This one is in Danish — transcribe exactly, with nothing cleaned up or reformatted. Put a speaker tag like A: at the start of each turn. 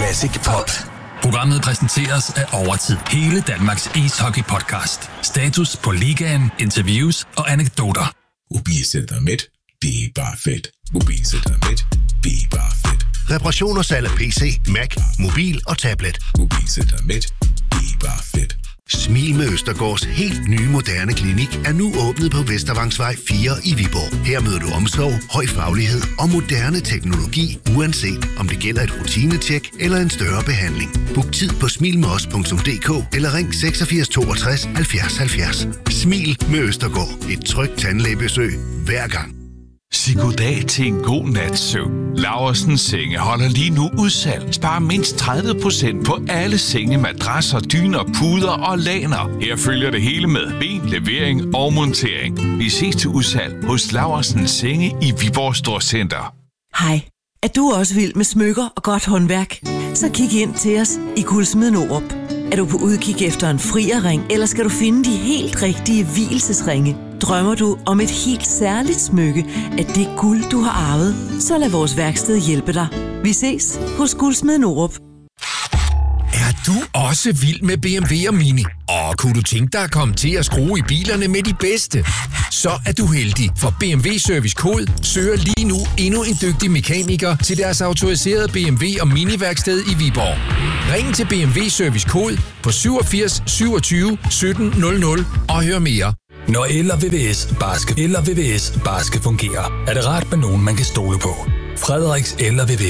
A: Classic Pop.
B: Programmet præsenteres af Overtid. Hele Danmarks ishockey-podcast. Status på ligaen, interviews og anekdoter.
C: Mobilcenter Midt. Det er bare fedt. Mobilcenter Midt. Det er bare fedt.
D: Reparation og salg af P C, Mac, mobil og tablet.
C: Mobilcenter Midt. Det er bare fedt.
D: Smil med Østergaards helt nye moderne klinik er nu åbnet på Vestervangsvej fire i Viborg. Her møder du omsorg, høj faglighed og moderne teknologi, uanset om det gælder et rutinetjek eller en større behandling. Book tid på smil med os punktum d k eller ring seksogfirs toogtres halvfjerds halvfjerds. Smil med Østergaard. Et trygt tandlægebesøg hver gang.
E: Sig goddag til en god nats søvn. Laursens Senge holder lige nu udsalg. Spar mindst tredive procent på alle senge, madrasser, dyner, puder og laner. Her følger det hele med ben, levering og montering. Vi ses til udsalg hos Laursens Senge i Viborg Storcenter.
F: Hej. Er du også vild med smykker og godt håndværk? Så kig ind til os i Guldsmeden Norup. Er du på udkig efter en frierring, eller skal du finde de helt rigtige vielsesringe? Drømmer du om et helt særligt smykke af det guld, du har arvet? Så lad vores værksted hjælpe dig. Vi ses hos Guldsmeden Norup.
G: Er du også vild med B M W og Mini? Og kunne du tænke dig at komme til at skrue i bilerne med de bedste? Så er du heldig, for B M W Service Code søger lige nu endnu en dygtig mekaniker til deres autoriserede B M W og Mini-værksted i Viborg. Ring til B M W Service Code på syvogfirs syvogtyve sytten nul nul og hør mere.
A: Når el og V V S bare skal, el og V V S bare skal fungere, er det rart med nogen, man kan stole på. Frederiks El og V V S.